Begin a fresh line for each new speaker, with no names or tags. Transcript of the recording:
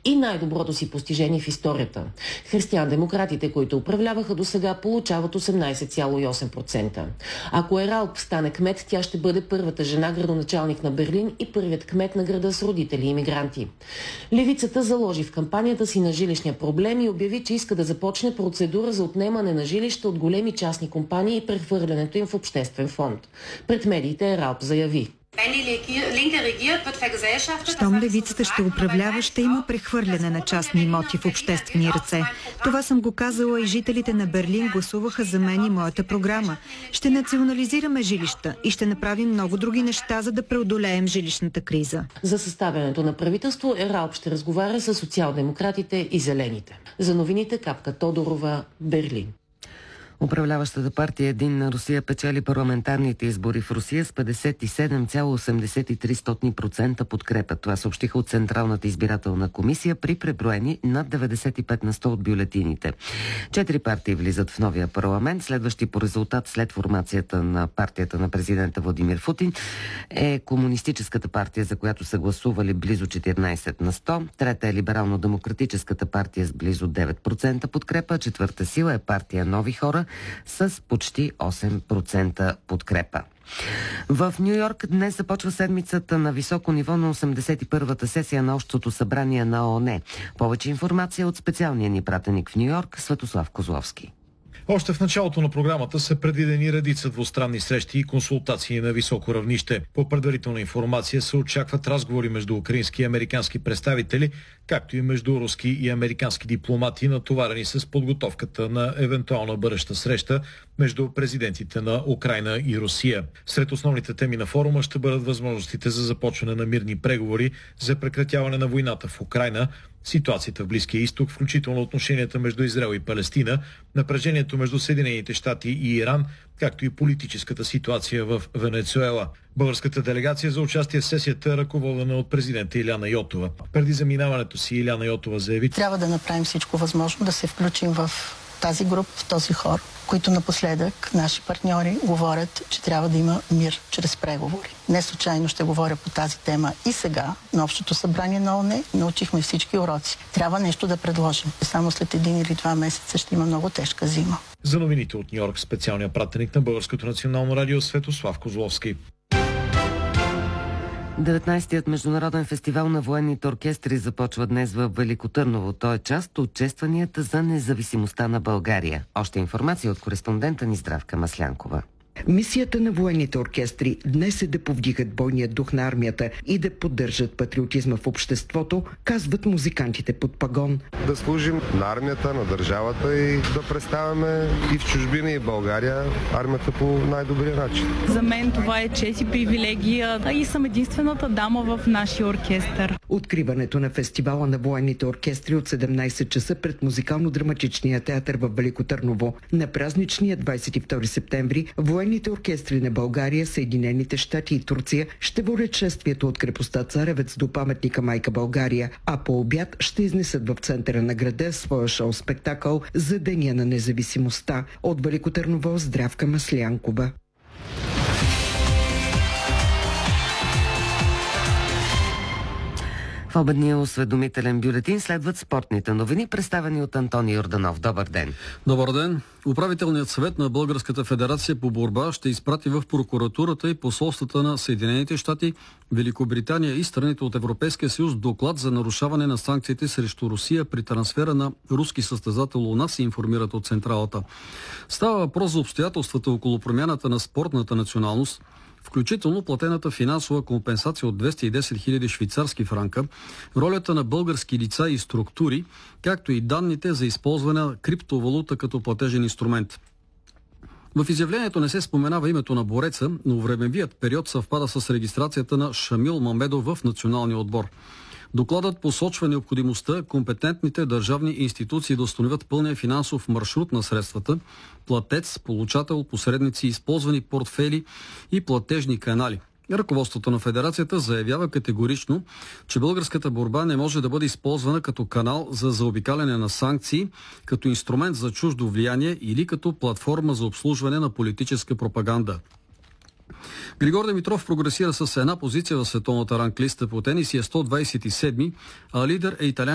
и най-доброто си постижение в историята. Християн-демократите, които управляваха досега, получават 18,8%. Ако Ералп стане кмет, тя ще бъде първата жена градоначалник на Берлин и първият кмет на града с родители и имигранти. Левицата заложи в кампанията си на жилищния проблем и обяви, че иска да започне процедура за отнемане на жилища от големи частни компании и прехвърлянето им в обществен фонд. Пред медиите Ералп заяви:
щом левицата ще управлява, ще има прехвърляне на частни имоти в обществени ръце. Това съм го казала и жителите на Берлин гласуваха за мен и моята програма. Ще национализираме жилища и ще направим много други неща, за да преодолеем жилищната криза.
За съставянето на правителство Ералп ще разговаря с социал-демократите и зелените. За новините Капка Тодорова, Берлин.
Управляващата партия Единна Русия печели парламентарните избори в Русия с 57,83% подкрепа. Това съобщиха от Централната избирателна комисия при преброени над 95% от бюлетините. 4 партии влизат в новия парламент. Следващи по резултат след формацията на партията на президента Владимир Путин е Комунистическата партия, за която са гласували близо 14%. Трета е Либерално-демократическата партия с близо 9% подкрепа. Четвърта сила е партия Нови хора с почти 8% подкрепа. В Ню-Йорк днес започва седмицата на високо ниво на 81-та сесия на Общото събрание на ООН. Повече информация от специалния ни пратеник в Ню-Йорк Светослав Козловски.
Още в началото на програмата са предвидени редица двустранни срещи и консултации на високо равнище. По предварителна информация се очакват разговори между украински и американски представители, както и между руски и американски дипломати, натоварени с подготовката на евентуална бъдеща среща между президентите на Украйна и Русия. Сред основните теми на форума ще бъдат възможностите за започване на мирни преговори за прекратяване на войната в Украйна, ситуацията в Близкия изток, включително отношенията между Израел и Палестина, напрежението между Съединените щати и Иран, както и политическата ситуация в Венецуела. Българската делегация за участие в сесията е ръководена от президента Иляна Йотова. Преди заминаването си Иляна Йотова заяви:
трябва да направим всичко възможно да се включим в тази група, в този хор, които напоследък наши партньори говорят, че трябва да има мир чрез преговори. Не случайно ще говоря по тази тема и сега на Общото събрание на ООН. Научихме всички уроци. Трябва нещо да предложим. Само след 1 или 2 месеца ще има много тежка зима.
За новините от Ню-Йорк специалният пратеник на Българското национално радио Светослав Козловски.
19-тият международен фестивал на военните оркестри започва днес в Велико Търново. Той е част от честванията за независимостта на България. Още информация от кореспондента ни Здравка Маслянкова.
Мисията на военните оркестри днес е да повдигат бойния дух на армията и да поддържат патриотизма в обществото, казват музикантите под пагон.
Да служим на армията, на държавата и да представяме и в чужбина, и в България армията по най-добрия начин.
За мен това е чест и привилегия и съм единствената дама в нашия оркестър.
Откриването на фестивала на военните оркестри от 17 часа пред музикално-драматичния театър в Велико Търново. На празничния 22 септември военните оркестри на България, Съединените щати и Турция ще водят шествието от крепостта Царевец до паметника Майка България, а по обяд ще изнесат в центъра на града своя шоу-спектакъл за Деня на независимостта. От Велико Търново Здравка Маслянкова.
В обедния осведомителен бюлетин следват спортните новини, представени от Антони Йорданов. Добър ден!
Добър ден! Управителният съвет на Българската федерация по борба ще изпрати в прокуратурата и посолствата на Съединените щати, Великобритания и страните от Европейския съюз доклад за нарушаване на санкциите срещу Русия при трансфера на руски състезател у нас, информират от централата. Става въпрос за обстоятелствата около промяната на спортната националност, включително платената финансова компенсация от 210 000 швейцарски франка, ролята на български лица и структури, както и данните за използване на криптовалута като платежен инструмент. В изявлението не се споменава името на бореца, но времевият период съвпада с регистрацията на Шамил Мамедов в националния отбор. Докладът посочва необходимостта компетентните държавни институции да установят пълния финансов маршрут на средствата, платец, получател, посредници, използвани портфели и платежни канали. Ръководството на федерацията заявява категорично, че българската борба не може да бъде използвана като канал за заобикаляне на санкции, като инструмент за чуждо влияние или като платформа за обслужване на политическа пропаганда. Григор Димитров прогресира с една позиция в световната ранглиста по тенис и е 127-ми, а лидер е италиан